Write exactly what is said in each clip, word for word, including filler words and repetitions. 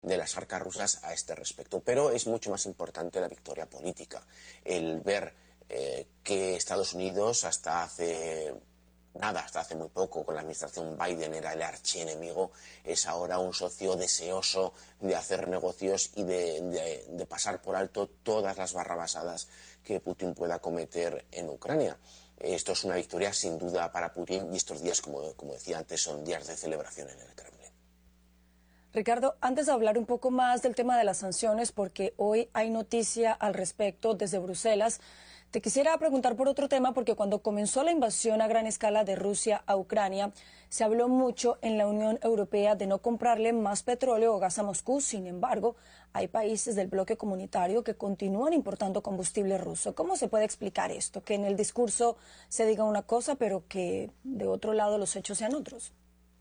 de las arcas rusas a este respecto. Pero es mucho más importante la victoria política, el ver eh, que Estados Unidos hasta hace nada, hasta hace muy poco, con la administración Biden era el archienemigo, es ahora un socio deseoso de hacer negocios y de, de, de pasar por alto todas las barrabasadas que Putin pueda cometer en Ucrania. Esto es una victoria sin duda para Putin y estos días, como, como decía antes, son días de celebración en el Kremlin. Ricardo, antes de hablar un poco más del tema de las sanciones, porque hoy hay noticia al respecto desde Bruselas, te quisiera preguntar por otro tema, porque cuando comenzó la invasión a gran escala de Rusia a Ucrania, se habló mucho en la Unión Europea de no comprarle más petróleo o gas a Moscú. Sin embargo, hay países del bloque comunitario que continúan importando combustible ruso. ¿Cómo se puede explicar esto? Que en el discurso se diga una cosa, pero que de otro lado los hechos sean otros.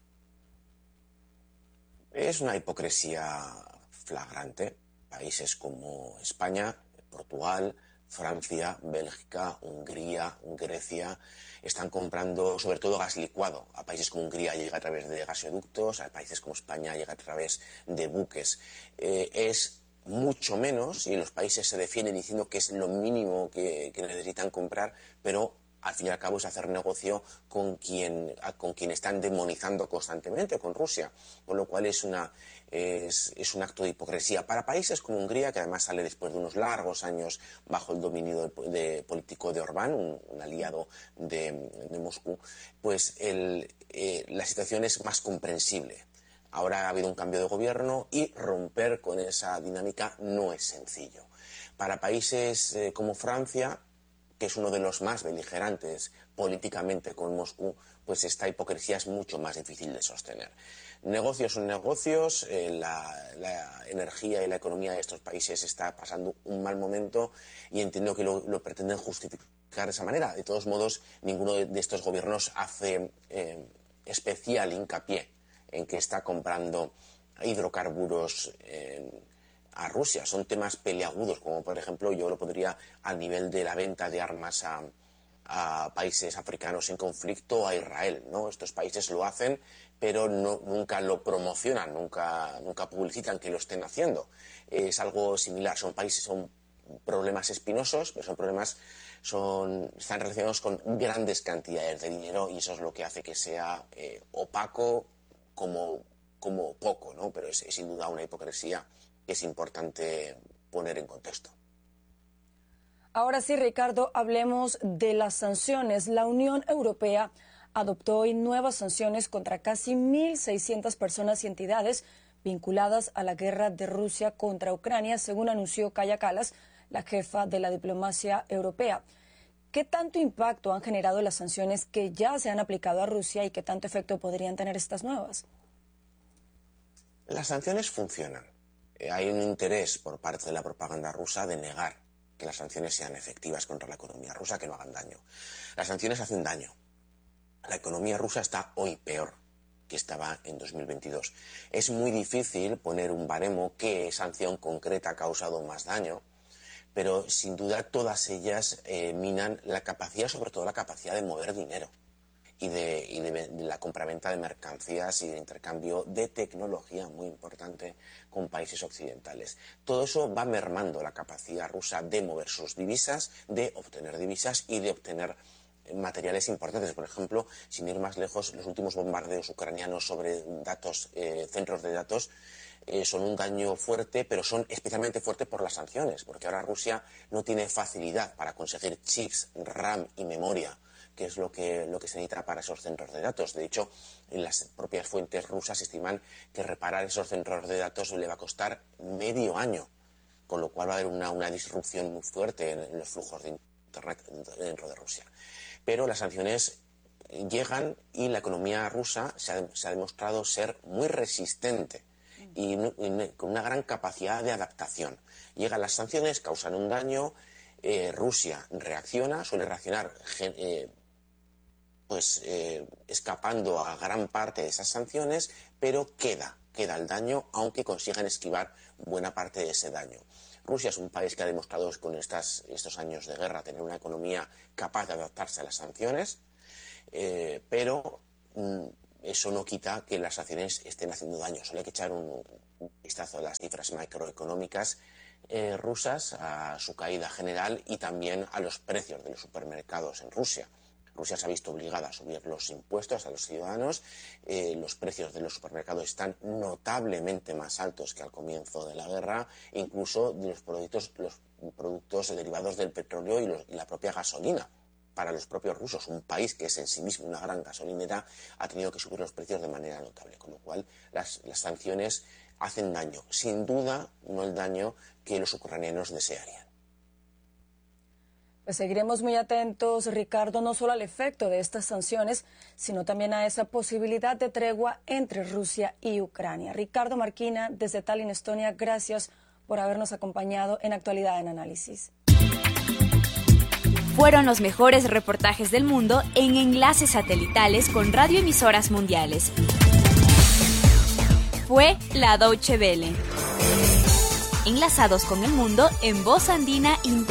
Es una hipocresía flagrante. Países como España, Portugal, Francia, Bélgica, Hungría, Grecia, están comprando sobre todo gas licuado. A países como Hungría llega a través de gasoductos, a países como España llega a través de buques. Eh, es mucho menos, y los países se defienden diciendo que es lo mínimo que, que necesitan comprar, pero al fin y al cabo es hacer negocio con quien, con quien están demonizando constantemente, con Rusia, con lo cual es, una, es, es un acto de hipocresía. Para países como Hungría, que además sale después de unos largos años bajo el dominio de, de político de Orbán, un, un aliado de, de Moscú, pues el, eh, la situación es más comprensible. Ahora ha habido un cambio de gobierno y romper con esa dinámica no es sencillo. Para países eh, como Francia, que es uno de los más beligerantes políticamente con Moscú, pues esta hipocresía es mucho más difícil de sostener. Negocios son negocios, eh, la, la energía y la economía de estos países está pasando un mal momento y entiendo que lo, lo pretenden justificar de esa manera. De todos modos, ninguno de, de estos gobiernos hace eh, especial hincapié en que está comprando hidrocarburos eh, a Rusia. Son temas peliagudos, como por ejemplo yo lo podría al nivel de la venta de armas a, a países africanos en conflicto, a Israel, ¿no? Estos países lo hacen, pero no, nunca lo promocionan, nunca, nunca publicitan que lo estén haciendo. Es algo similar, son países, son problemas espinosos, pero son problemas, son, están relacionados con grandes cantidades de dinero y eso es lo que hace que sea eh, opaco como, como poco, ¿no? Pero es, es sin duda una hipocresía que es importante poner en contexto. Ahora sí, Ricardo, hablemos de las sanciones. La Unión Europea adoptó hoy nuevas sanciones contra casi mil seiscientas personas y entidades vinculadas a la guerra de Rusia contra Ucrania, según anunció Kaja Kallas, la jefa de la diplomacia europea. ¿Qué tanto impacto han generado las sanciones que ya se han aplicado a Rusia y qué tanto efecto podrían tener estas nuevas? Las sanciones funcionan. Hay un interés por parte de la propaganda rusa de negar que las sanciones sean efectivas contra la economía rusa, que no hagan daño. Las sanciones hacen daño. La economía rusa está hoy peor que estaba en dos mil veintidós. Es muy difícil poner un baremo qué sanción concreta ha causado más daño, pero sin duda todas ellas eh, minan la capacidad, sobre todo la capacidad de mover dinero y de, y de, de la compraventa de mercancías y de intercambio de tecnología, muy importante, con países occidentales. Todo eso va mermando la capacidad rusa de mover sus divisas, de obtener divisas y de obtener materiales importantes. Por ejemplo, sin ir más lejos, los últimos bombardeos ucranianos sobre datos, eh, centros de datos, eh, son un daño fuerte, pero son especialmente fuertes por las sanciones, porque ahora Rusia no tiene facilidad para conseguir chips, RAM y memoria, que es lo que, lo que se necesita para esos centros de datos. De hecho, en las propias fuentes rusas estiman que reparar esos centros de datos le va a costar medio año, con lo cual va a haber una, una disrupción muy fuerte en, en los flujos de Internet dentro de Rusia. Pero las sanciones llegan y la economía rusa se ha, se ha demostrado ser muy resistente y, y con una gran capacidad de adaptación. Llegan las sanciones, causan un daño, eh, Rusia reacciona, suele reaccionar eh, pues eh, escapando a gran parte de esas sanciones, pero queda, queda el daño, aunque consigan esquivar buena parte de ese daño. Rusia es un país que ha demostrado con estas, estos años de guerra tener una economía capaz de adaptarse a las sanciones, eh, pero mm, eso no quita que las sanciones estén haciendo daño. Solo hay que echar un vistazo a las cifras macroeconómicas eh, rusas, a su caída general y también a los precios de los supermercados en Rusia. Rusia se ha visto obligada a subir los impuestos a los ciudadanos, eh, los precios de los supermercados están notablemente más altos que al comienzo de la guerra, incluso de los productos, los productos derivados del petróleo y, los, y la propia gasolina. Para los propios rusos, un país que es en sí mismo una gran gasolinera, ha tenido que subir los precios de manera notable, con lo cual las, las sanciones hacen daño, sin duda no el daño que los ucranianos desearían. Pues seguiremos muy atentos, Ricardo, no solo al efecto de estas sanciones, sino también a esa posibilidad de tregua entre Rusia y Ucrania. Ricardo Marquina, desde Tallinn, Estonia, gracias por habernos acompañado en Actualidad en Análisis. Fueron los mejores reportajes del mundo en enlaces satelitales con radioemisoras mundiales. Fue la Deutsche Welle. Enlazados con el mundo en Voz Andina Inter.